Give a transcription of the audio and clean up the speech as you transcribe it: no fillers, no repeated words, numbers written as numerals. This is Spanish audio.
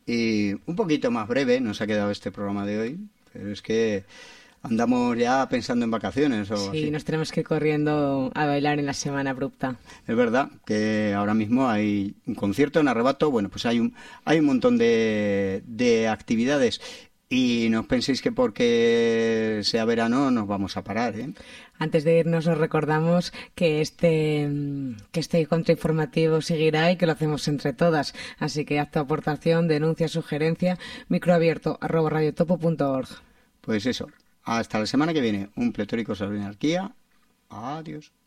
y un poquito más breve nos ha quedado este programa de hoy, pero es que andamos ya pensando en vacaciones o Sí, así. nos tenemos que ir corriendo a bailar en la semana abrupta. Es verdad que ahora mismo hay un concierto en Arrebato, bueno, pues hay un montón de actividades y no os penséis que porque sea verano nos vamos a parar, ¿eh? Antes de irnos os recordamos que este contrainformativo seguirá y que lo hacemos entre todas. Así que haz tu aportación, denuncia, sugerencia, microabierto @radiotopo.org. Pues eso, hasta la semana que viene, un pletórico sobre anarquía. Adiós.